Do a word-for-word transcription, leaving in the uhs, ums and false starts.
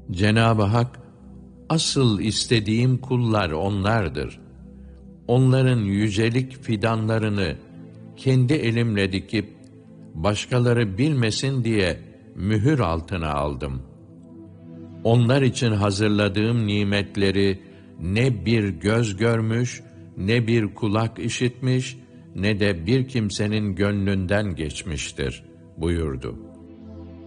Cenab-ı Hak, asıl istediğim kullar onlardır. Onların yücelik fidanlarını kendi elimle dikip, başkaları bilmesin diye mühür altına aldım. Onlar için hazırladığım nimetleri ne bir göz görmüş, ne bir kulak işitmiş, ne de bir kimsenin gönlünden geçmiştir buyurdu.